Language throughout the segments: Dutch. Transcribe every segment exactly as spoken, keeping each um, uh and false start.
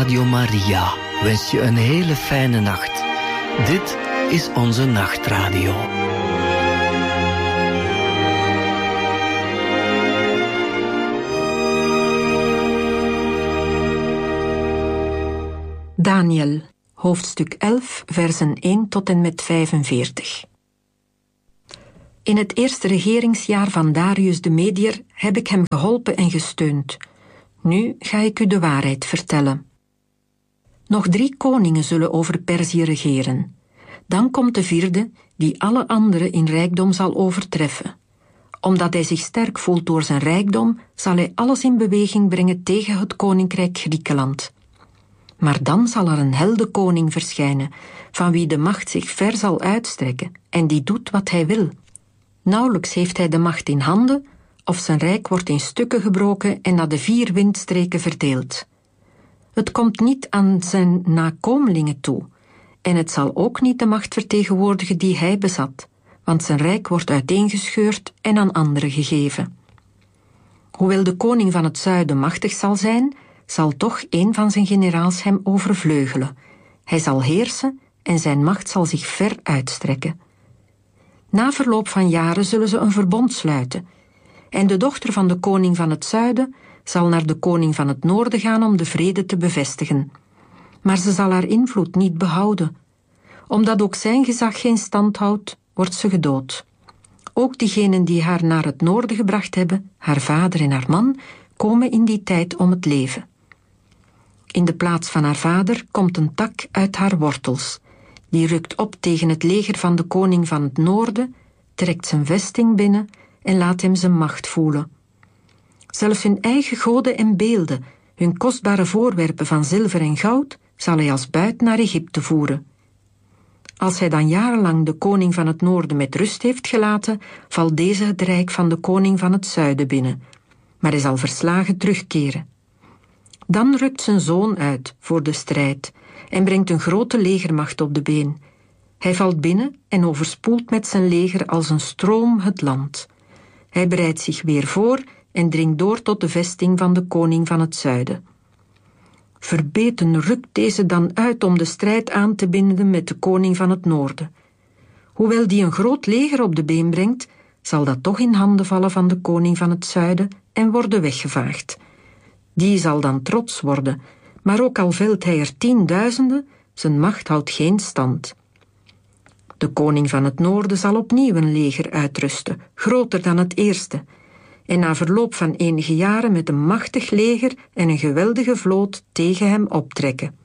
Radio Maria wens je een hele fijne nacht. Dit is onze nachtradio. Daniel, hoofdstuk elf, versen één tot en met vijfenveertig. In het eerste regeringsjaar van Darius de Mediër heb ik hem geholpen en gesteund. Nu ga ik u de waarheid vertellen. Nog drie koningen zullen over Perzië regeren. Dan komt de vierde, die alle anderen in rijkdom zal overtreffen. Omdat hij zich sterk voelt door zijn rijkdom, zal hij alles in beweging brengen tegen het koninkrijk Griekenland. Maar dan zal er een heldenkoning verschijnen, van wie de macht zich ver zal uitstrekken en die doet wat hij wil. Nauwelijks heeft hij de macht in handen, of zijn rijk wordt in stukken gebroken en naar de vier windstreken verdeeld. Het komt niet aan zijn nakomelingen toe, en het zal ook niet de macht vertegenwoordigen die hij bezat, want zijn rijk wordt uiteengescheurd en aan anderen gegeven. Hoewel de koning van het zuiden machtig zal zijn, zal toch een van zijn generaals hem overvleugelen. Hij zal heersen en zijn macht zal zich ver uitstrekken. Na verloop van jaren zullen ze een verbond sluiten, en de dochter van de koning van het zuiden zal naar de koning van het noorden gaan om de vrede te bevestigen. Maar ze zal haar invloed niet behouden. Omdat ook zijn gezag geen stand houdt, wordt ze gedood. Ook diegenen die haar naar het noorden gebracht hebben, haar vader en haar man, komen in die tijd om het leven. In de plaats van haar vader komt een tak uit haar wortels. Die rukt op tegen het leger van de koning van het noorden, trekt zijn vesting binnen en laat hem zijn macht voelen. Zelfs hun eigen goden en beelden, hun kostbare voorwerpen van zilver en goud, zal hij als buit naar Egypte voeren. Als hij dan jarenlang de koning van het noorden met rust heeft gelaten, valt deze het rijk van de koning van het zuiden binnen, maar hij zal verslagen terugkeren. Dan rukt zijn zoon uit voor de strijd en brengt een grote legermacht op de been. Hij valt binnen en overspoelt met zijn leger als een stroom het land. Hij bereidt zich weer voor en dringt door tot de vesting van de koning van het zuiden. Verbeten rukt deze dan uit om de strijd aan te binden met de koning van het noorden. Hoewel die een groot leger op de been brengt, zal dat toch in handen vallen van de koning van het zuiden en worden weggevaagd. Die zal dan trots worden, maar ook al velt hij er tienduizenden, zijn macht houdt geen stand. De koning van het noorden zal opnieuw een leger uitrusten, groter dan het eerste, en na verloop van enige jaren met een machtig leger en een geweldige vloot tegen hem optrekken.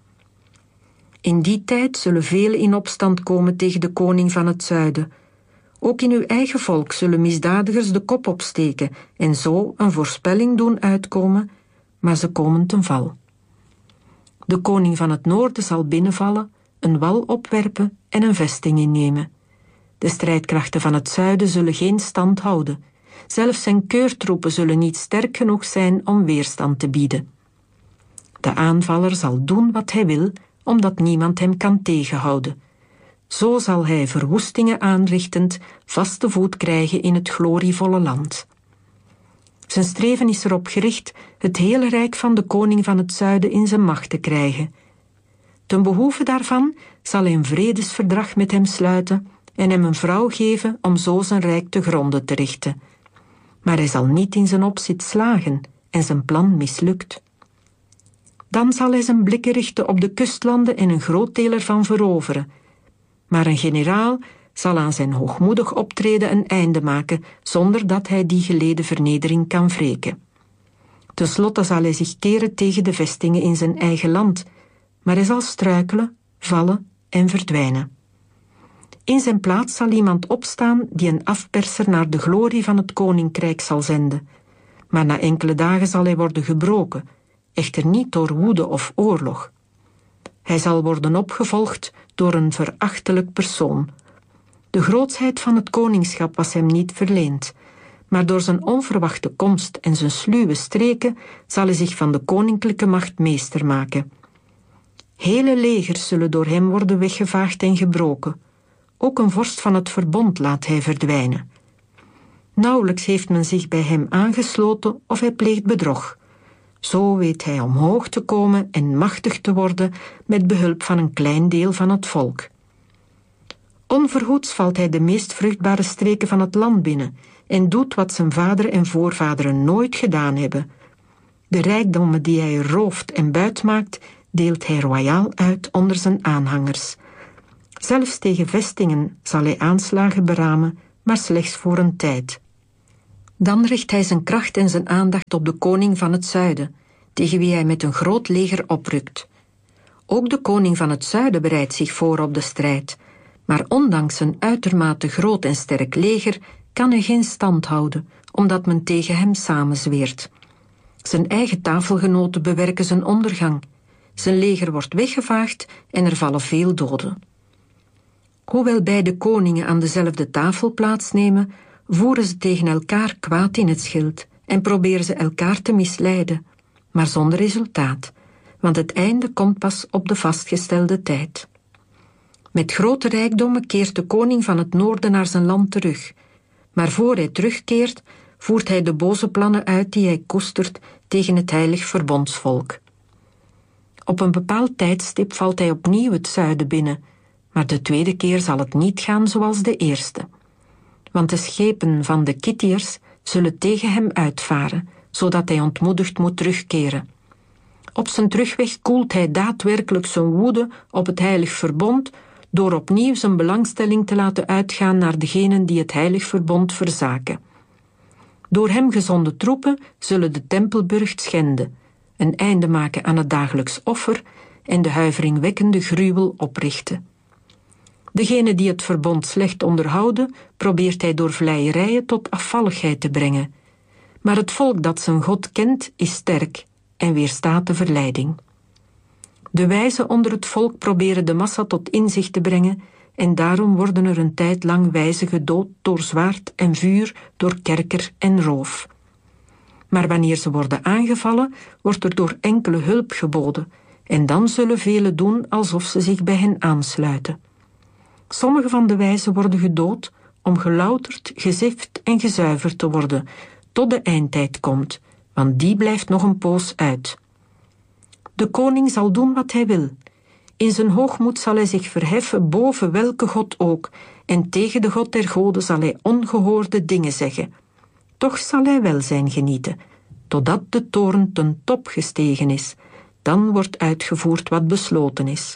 In die tijd zullen velen in opstand komen tegen de koning van het zuiden. Ook in uw eigen volk zullen misdadigers de kop opsteken en zo een voorspelling doen uitkomen, maar ze komen ten val. De koning van het noorden zal binnenvallen, een wal opwerpen en een vesting innemen. De strijdkrachten van het zuiden zullen geen stand houden. Zelfs zijn keurtroepen zullen niet sterk genoeg zijn om weerstand te bieden. De aanvaller zal doen wat hij wil, omdat niemand hem kan tegenhouden. Zo zal hij verwoestingen aanrichtend vaste voet krijgen in het glorievolle land. Zijn streven is erop gericht het hele rijk van de koning van het zuiden in zijn macht te krijgen. Ten behoeve daarvan zal hij een vredesverdrag met hem sluiten en hem een vrouw geven om zo zijn rijk te gronde te richten. Maar hij zal niet in zijn opzet slagen en zijn plan mislukt. Dan zal hij zijn blikken richten op de kustlanden en een groot deel ervan veroveren. Maar een generaal zal aan zijn hoogmoedig optreden een einde maken, zonder dat hij die geleden vernedering kan wreken. Ten slotte zal hij zich keren tegen de vestingen in zijn eigen land, maar hij zal struikelen, vallen en verdwijnen. In zijn plaats zal iemand opstaan die een afperser naar de glorie van het koninkrijk zal zenden. Maar na enkele dagen zal hij worden gebroken, echter niet door woede of oorlog. Hij zal worden opgevolgd door een verachtelijk persoon. De grootsheid van het koningschap was hem niet verleend, maar door zijn onverwachte komst en zijn sluwe streken zal hij zich van de koninklijke macht meester maken. Hele legers zullen door hem worden weggevaagd en gebroken. Ook een vorst van het verbond laat hij verdwijnen. Nauwelijks heeft men zich bij hem aangesloten of hij pleegt bedrog. Zo weet hij omhoog te komen en machtig te worden met behulp van een klein deel van het volk. Onverhoeds valt hij de meest vruchtbare streken van het land binnen en doet wat zijn vader en voorvaderen nooit gedaan hebben. De rijkdommen die hij rooft en buitmaakt, deelt hij royaal uit onder zijn aanhangers. Zelfs tegen vestingen zal hij aanslagen beramen, maar slechts voor een tijd. Dan richt hij zijn kracht en zijn aandacht op de koning van het zuiden, tegen wie hij met een groot leger oprukt. Ook de koning van het zuiden bereidt zich voor op de strijd, maar ondanks zijn uitermate groot en sterk leger kan hij geen stand houden, omdat men tegen hem samenzweert. Zijn eigen tafelgenoten bewerken zijn ondergang. Zijn leger wordt weggevaagd en er vallen veel doden. Hoewel beide koningen aan dezelfde tafel plaatsnemen, voeren ze tegen elkaar kwaad in het schild en proberen ze elkaar te misleiden, maar zonder resultaat, want het einde komt pas op de vastgestelde tijd. Met grote rijkdommen keert de koning van het noorden naar zijn land terug, maar voor hij terugkeert, voert hij de boze plannen uit die hij koestert tegen het heilig verbondsvolk. Op een bepaald tijdstip valt hij opnieuw het zuiden binnen, maar de tweede keer zal het niet gaan zoals de eerste. Want de schepen van de Kittiërs zullen tegen hem uitvaren, zodat hij ontmoedigd moet terugkeren. Op zijn terugweg koelt hij daadwerkelijk zijn woede op het heilig verbond door opnieuw zijn belangstelling te laten uitgaan naar degenen die het heilig verbond verzaken. Door hem gezonden troepen zullen de tempelburcht schenden, een einde maken aan het dagelijks offer en de huiveringwekkende gruwel oprichten. Degenen die het verbond slecht onderhouden, probeert hij door vleierijen tot afvalligheid te brengen. Maar het volk dat zijn God kent, is sterk en weerstaat de verleiding. De wijzen onder het volk proberen de massa tot inzicht te brengen en daarom worden er een tijd lang wijzen gedood door zwaard en vuur, door kerker en roof. Maar wanneer ze worden aangevallen, wordt er door enkele hulp geboden en dan zullen velen doen alsof ze zich bij hen aansluiten. Sommige van de wijzen worden gedood om gelouterd, gezift en gezuiverd te worden, tot de eindtijd komt, want die blijft nog een poos uit. De koning zal doen wat hij wil. In zijn hoogmoed zal hij zich verheffen boven welke god ook, en tegen de god der goden zal hij ongehoorde dingen zeggen. Toch zal hij welzijn genieten, totdat de toorn ten top gestegen is. Dan wordt uitgevoerd wat besloten is.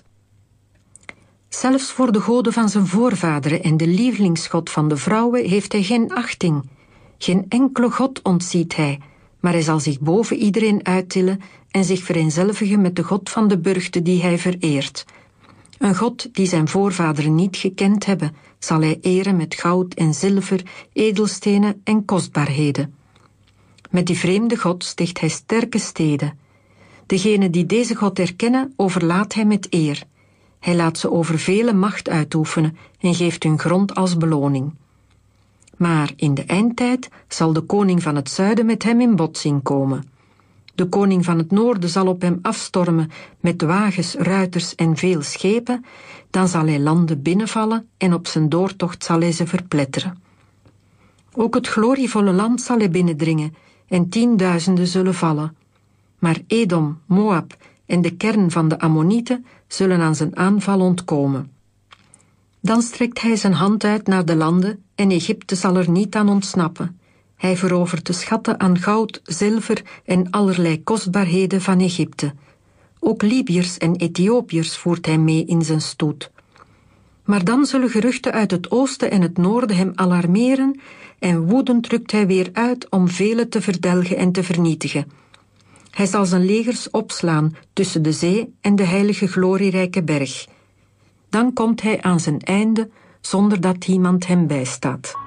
Zelfs voor de goden van zijn voorvaderen en de lievelingsgod van de vrouwen heeft hij geen achting. Geen enkele god ontziet hij, maar hij zal zich boven iedereen uittillen en zich vereenzelvigen met de god van de burchten die hij vereert. Een god die zijn voorvaderen niet gekend hebben, zal hij eren met goud en zilver, edelstenen en kostbaarheden. Met die vreemde god sticht hij sterke steden. Degenen die deze god erkennen, overlaat hij met eer. Hij laat ze over vele macht uitoefenen en geeft hun grond als beloning. Maar in de eindtijd zal de koning van het zuiden met hem in botsing komen. De koning van het noorden zal op hem afstormen met wagens, ruiters en veel schepen, dan zal hij landen binnenvallen en op zijn doortocht zal hij ze verpletteren. Ook het glorievolle land zal hij binnendringen en tienduizenden zullen vallen. Maar Edom, Moab en de kern van de Ammonieten zullen aan zijn aanval ontkomen. Dan strekt hij zijn hand uit naar de landen en Egypte zal er niet aan ontsnappen. Hij verovert de schatten aan goud, zilver en allerlei kostbaarheden van Egypte. Ook Libiërs en Ethiopiërs voert hij mee in zijn stoet. Maar dan zullen geruchten uit het oosten en het noorden hem alarmeren en woedend rukt hij weer uit om velen te verdelgen en te vernietigen. Hij zal zijn legers opslaan tussen de zee en de heilige glorierijke berg. Dan komt hij aan zijn einde zonder dat iemand hem bijstaat.